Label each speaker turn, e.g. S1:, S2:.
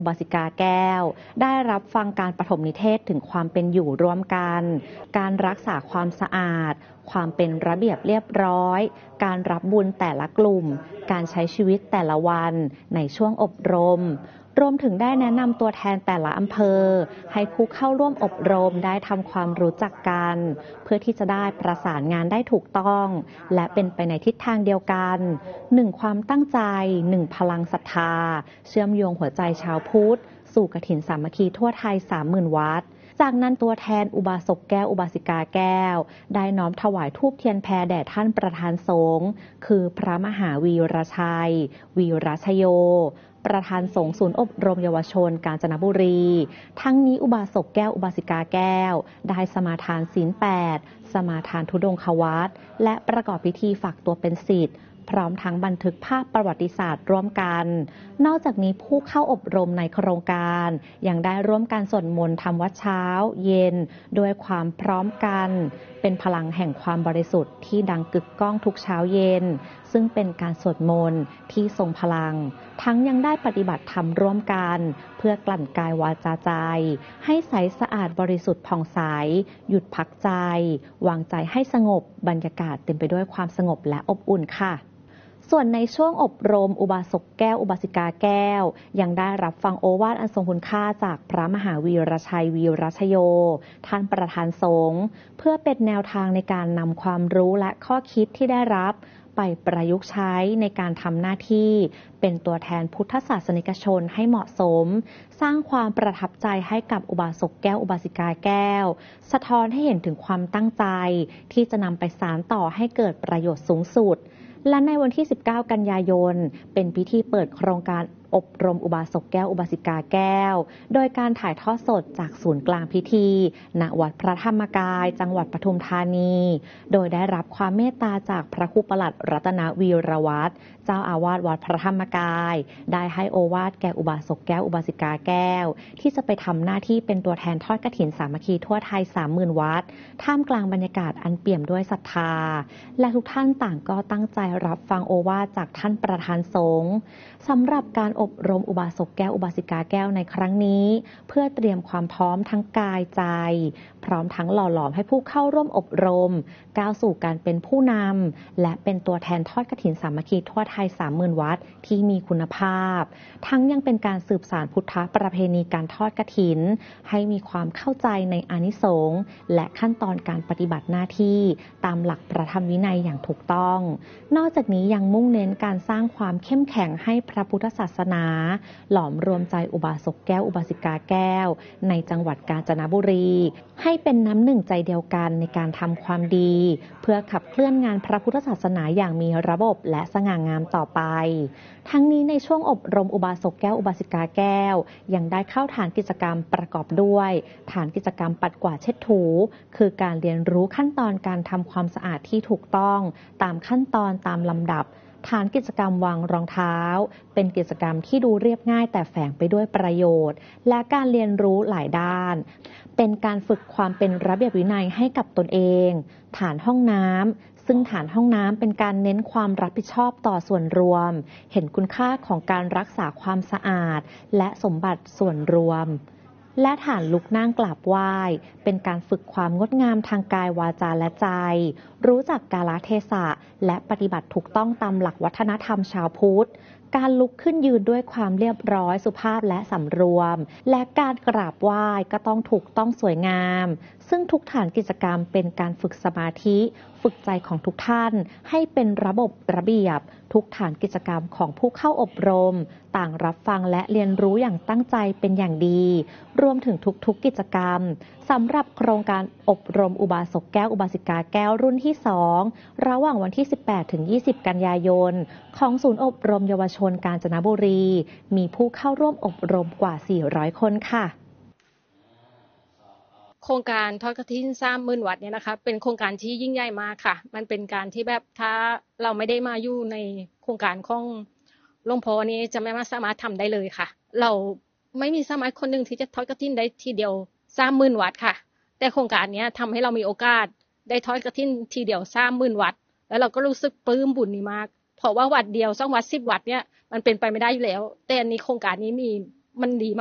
S1: อุบาสิกาแก้วได้รับฟังการปฐมนิเทศถึงความเป็นอยู่ร่วมกันการรักษาความสะอาดความเป็นระเบียบเรียบร้อยการรับบุญแต่ละกลุ่มการใช้ชีวิตแต่ละวันในช่วงอบรมรวมถึงได้แนะนำตัวแทนแต่ละอำเภอให้ผู้เข้าร่วมอบรมได้ทำความรู้จักกันเพื่อที่จะได้ประสานงานได้ถูกต้องและเป็นไปในทิศทางเดียวกัน1ความตั้งใจ1พลังศรัทธาเชื่อมโยงหัวใจชาวพุทธสู่กฐินสามัคคีทั่วไทย 30,000 วัดจากนั้นตัวแทนอุบาสกแก้วอุบาสิกาแก้วได้น้อมถวายธูปเทียนแพแด่ท่านประธานสงฆ์คือพระมหาวีรชัยวีรชโยประธานสงฆ์ศูนย์อบรมเยาวชนกาญจนบุรีทั้งนี้อุบาสกแก้วอุบาสิกาแก้วได้สมาทานศีล 8สมาทานธุดงควัตรและประกอบพิธีฝากตัวเป็นศิษย์พร้อมทั้งบันทึกภาพประวัติศาสตร์ร่วมกันนอกจากนี้ผู้เข้าอบรมในโครงการยังได้ร่วมกันสวดมนต์ทำวัดเช้าเย็นด้วยความพร้อมกันเป็นพลังแห่งความบริสุทธิ์ที่ดังกึกก้องทุกเช้าเย็นซึ่งเป็นการสวดมนต์ที่ทรงพลังทั้งยังได้ปฏิบัติธรรมร่วมกันเพื่อกลั่นกายวาจาใจให้ใสสะอาดบริสุทธิ์ผ่องใสหยุดพักใจวางใจให้สงบบรรยากาศเต็มไปด้วยความสงบและอบอุ่นค่ะส่วนในช่วงอบรมอุบาสกแก้วอุบาสิกาแก้วยังได้รับฟังโอวาทอันทรงคุณค่าจากพระมหาวีรชัยวีรชโยท่านประธานสงฆ์เพื่อเป็นแนวทางในการนำความรู้และข้อคิดที่ได้รับไปประยุกต์ใช้ในการทำหน้าที่เป็นตัวแทนพุทธศาสนิกชนให้เหมาะสมสร้างความประทับใจให้กับอุบาสกแก้วอุบาสิกาแก้วสะท้อนให้เห็นถึงความตั้งใจที่จะนำไปสานต่อให้เกิดประโยชน์สูงสุดและในวันที่ 19 กันยายนเป็นพิธีเปิดโครงการอบรมอุบาสกแก้วอุบาสิกาแก้วโดยการถ่ายทอดสดจากศูนย์กลางพิธีณวัดพระธรรมกายจังหวัดปทุมธานีโดยได้รับความเมตตาจากพระครูปลัดรัตนวีรวัฒน์เจ้าอาวาสวัดพระธรรมกายได้ให้โอวาทแก่อุบาสกแก้วอุบาสิกาแก้วที่จะไปทำหน้าที่เป็นตัวแทนทอดกฐินสามัคคีทั่วไทย 30,000 วัดท่ามกลางบรรยากาศอันเปี่ยมด้วยศรัทธาและทุกท่านต่างก็ตั้งใจรับฟังโอวาทจากท่านประธานสงฆ์สำหรับการอบรมอุบาสกแก้วอุบาสิกาแก้วในครั้งนี้เพื่อเตรียมความพร้อมทั้งกายใจพร้อมทั้งหล่อหลอมให้ผู้เข้าร่วมอบรมก้าวสู่การเป็นผู้นำและเป็นตัวแทนทอดกฐินสามัคคีทั่วไทย 30,000 วัดที่มีคุณภาพทั้งยังเป็นการสืบสานพุทธประเพณีการทอดกฐินให้มีความเข้าใจในอานิสงส์และขั้นตอนการปฏิบัติหน้าที่ตามหลักพระธรรมวินัยอย่างถูกต้องนอกจากนี้ยังมุ่งเน้นการสร้างความเข้มแข็งให้พระพุทธศาสนาหลอมรวมใจอุบาสกแก้วอุบาสิกาแก้วในจังหวัดกาญจนบุรีให้เป็นน้ำหนึ่งใจเดียวกันในการทำความดีเพื่อขับเคลื่อนงานพระพุทธศาสนาอย่างมีระบบและสง่างามต่อไปทั้งนี้ในช่วงอบรมอุบาสกแก้วอุบาสิกาแก้วยังได้เข้าฐานกิจกรรมประกอบด้วยฐานกิจกรรมปัดกวาดเช็ดถูคือการเรียนรู้ขั้นตอนการทำความสะอาดที่ถูกต้องตามขั้นตอนตามลำดับฐานกิจกรรมวางรองเท้าเป็นกิจกรรมที่ดูเรียบง่ายแต่แฝงไปด้วยประโยชน์และการเรียนรู้หลายด้านเป็นการฝึกความเป็นระเบียบวินัยให้กับตนเองฐานห้องน้ำซึ่งฐานห้องน้ำเป็นการเน้นความรับผิดชอบต่อส่วนรวมเห็นคุณค่าของการรักษาความสะอาดและสมบัติส่วนรวมและฐานลุกนั่งกราบไหว้เป็นการฝึกความงดงามทางกายวาจาและใจรู้จักกาลเทศะและปฏิบัติถูกต้องตามหลักวัฒนธรรมชาวพุทธการลุกขึ้นยืนด้วยความเรียบร้อยสุภาพและสำรวมและการกราบไหว้ก็ต้องถูกต้องสวยงามซึ่งทุกฐานกิจกรรมเป็นการฝึกสมาธิฝึกใจของทุกท่านให้เป็นระบบระเบียบทุกฐานกิจกรรมของผู้เข้าอบรมต่างรับฟังและเรียนรู้อย่างตั้งใจเป็นอย่างดีรวมถึงทุกกิจกรรมสำหรับโครงการอบรมอุบาสกแก้วอุบาสิกาแก้วรุ่นที่ 2ระหว่างวันที่ 18-20 กันยายนของศูนย์อบรมเยาวชนกาญจนบุรีมีผู้เข้าร่วมอบรมกว่า 400 คนค่ะ
S2: โครงการทอดกฐิน30,000 วัดเนี่ยนะคะเป็นโครงการที่ยิ่งใหญ่มากค่ะมันเป็นการที่แบบถ้าเราไม่ได้มาอยู่ในโครงการของหลวงพ่อนี้จะไม่สามารถทำได้เลยค่ะเราไม่มีสามารถคนหนึ่งที่จะทอดกฐินได้ทีเดียว 30,000 วัดค่ะแต่โครงการนี้ทำให้เรามีโอกาสได้ทอดกฐินทีเดียว 30,000 วัดแล้วเราก็รู้สึกปลื้มบุญนี้มากเพราะว่าวัดเดียว2 วัด 10 วัดเนี่ยมันเป็นไปไม่ได้อยู่แล้วแต่อันนี้โครงการนี้มีมันดี